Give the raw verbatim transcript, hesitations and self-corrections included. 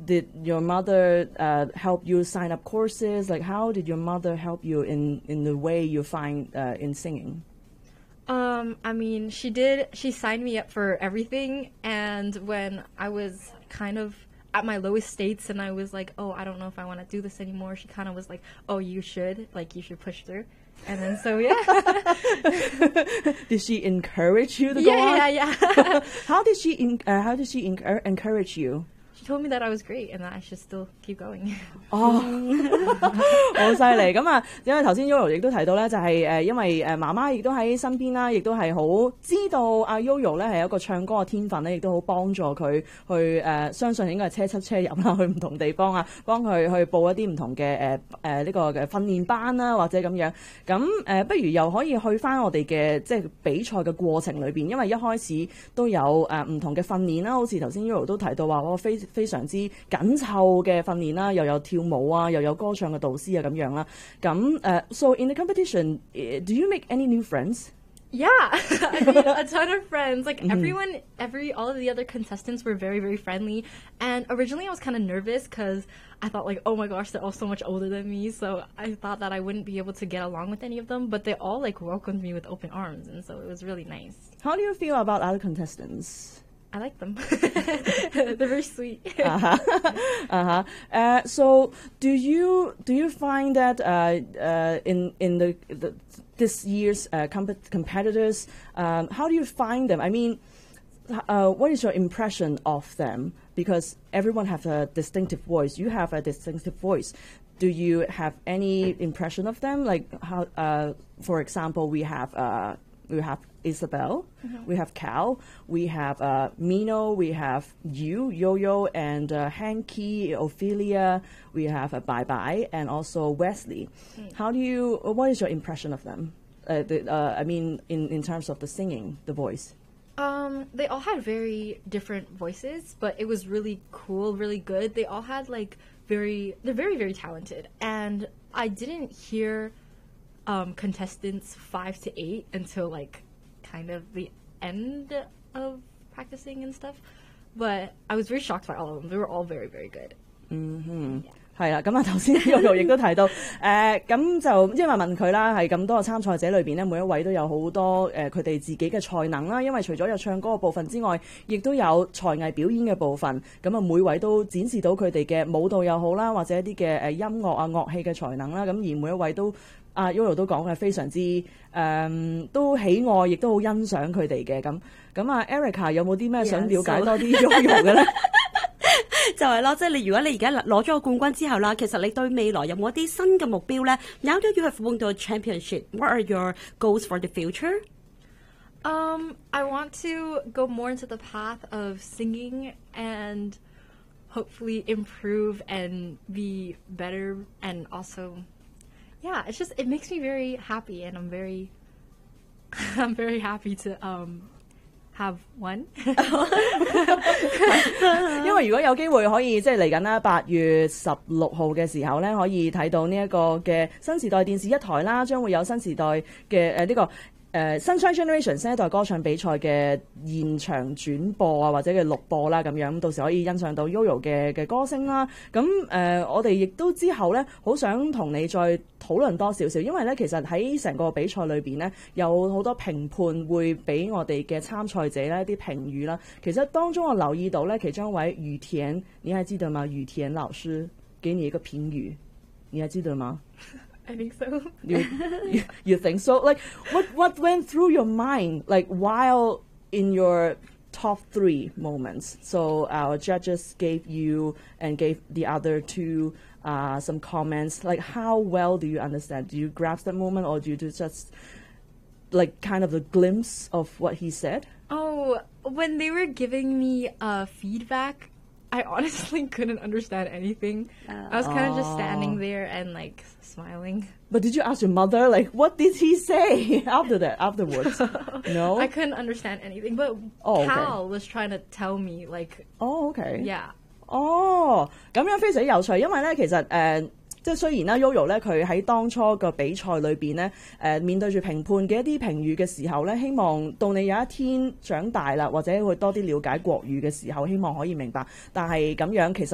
did your mother uh, help you sign up courses? Like, how did your mother help you in, in the way you find uh, in singing? Um, I mean, she did, she signed me up for everything, and when I was kind of at my lowest states and I was like, oh, I don't know if I want to do this anymore, she kind of was like, oh, you should, like, you should push through. And then, so, yeah. Did she encourage you to yeah, go on? Yeah, yeah, yeah. How did she, in, uh, how did she enc- encourage you? She told me that I was great and that I should still keep going. 哦，好犀利咁啊！因為頭先 Yoyo 亦都提到咧，就係、誒，因為誒媽媽亦都喺身邊啦，亦都係好知道阿 Yoyo 咧係一個唱歌嘅天分咧，亦都好幫助佢去誒、呃，相信應該係車出車入啦，去唔同地方啊，幫佢去報一啲唔同嘅誒誒呢個嘅訓練班啦，或者咁樣。咁誒、呃，不如又可以去翻我哋嘅即係比賽嘅過程裏邊，因為一開始都有誒唔、呃、同嘅訓練啦，好似頭先 Yoyo 都提到話，我非非常之緊湊嘅訓練啦，又有跳舞啊，又有歌唱嘅導師啊咁樣啦。咁誒、uh, ，so in the competition, do you make any new friends? Yeah, I made a ton of friends. Like, mm-hmm. everyone, every, all of the other contestants were very, very friendly. And originally I was kind of nervous because I thought, like, oh my gosh, they're all so much older than me. So I thought that I wouldn't be able to get along with any of them. But they all, like, welcomed me with open arms. And so it was really nice. How do you feel about other contestants? I like them. They're very sweet. uh-huh. Uh-huh. Uh, so do you do you find that uh, uh, in in the, the this year's uh, comp- competitors, um, how do you find them? I mean, uh, what is your impression of them? Because everyone has a distinctive voice. You have a distinctive voice. Do you have any impression of them? Like how, uh, for example, we have uh, we have Isabel, mm-hmm. we have Cal, we have uh, Mino, we have you, Yo-Yo, and uh, Hanky, Ophelia, we have uh, Bye Bye, and also Wesley. Mm. How do you, what is your impression of them? Uh, the, uh, I mean, in, in terms of the singing, the voice. Um, they all had very different voices, but it was really cool, really good. They all had, like, very, they're very, very talented. And I didn't hear um, contestants five to eight until, like, kind of the end of practicing and stuff, but I was very shocked by all of them. They were all very, very good. Mm-hmm. 係啦，咁啊頭先 Yoyo 亦都提到，誒、呃、咁就因為問佢啦，係咁多個參賽者裏邊咧，每一位都有好多誒佢哋自己嘅才能啦。因為除咗有唱歌嘅部分之外，亦都有才藝表演嘅部分。咁啊，每位都展示到佢哋嘅舞蹈又好啦，或者一啲嘅誒音樂啊樂器嘅才能啦。咁而每一位都啊 Yoyo 都講係非常之誒、嗯、都喜愛，亦都好欣賞佢哋嘅。咁咁啊 Erica 有冇啲咩想了解多啲 Yoyo 嘅咧？ 就係咯，即係你如果你而家攞咗個冠軍之後啦，其實你對未來有冇一啲新嘅目標咧 ？Now that you have won the championship, what are your goals for the future? Um, I want to go more into the path of singing and hopefully improve and be better, and also, yeah, it's just it makes me very happy, and I'm very, I'm very happy to um. have one 因為如果有機會可以即係嚟緊啦，八月十六號嘅時候咧，可以睇到呢一個嘅新時代電視一台啦，將會有新時代嘅誒呢個。誒 Sunshine Generation 新一代歌唱比賽嘅現場轉播啊，或者嘅錄播啦，咁樣到時可以欣賞到 Yoyo 嘅嘅歌聲啦。咁誒、呃，我哋亦都之後咧，好想同你再討論多少少，因為咧其實喺成個比賽裏邊咧，有好多評判會俾我哋嘅參賽者咧一啲評語啦。其實當中我留意到咧，其中一位雨田，你還記得嗎？雨田老師給你一個評語，你還記得嗎 ？I think so. you, you you think so? Like what what went through your mind like while in your top three moments? So our judges gave you and gave the other two uh, some comments. Like how well do you understand? Do you grasp that moment, or do you just like kind of a glimpse of what he said? Oh, when they were giving me uh, feedback, I honestly couldn't understand anything. Uh, I was kind of just standing there and like smiling. But did you ask your mother, like, what did he say after that, afterwards? No? I couldn't understand anything, but oh, Cal okay. was trying to tell me, like... Oh, okay. Yeah. 哦，咁樣非常之有趣，因為咧其實誒、呃，即係雖然啦 Yoyo 咧佢喺當初個比賽裏邊咧誒面對住評判嘅一啲評語嘅時候咧，希望到你有一天長大啦，或者會多啲了解國語嘅時候，希望可以明白。但係咁樣其實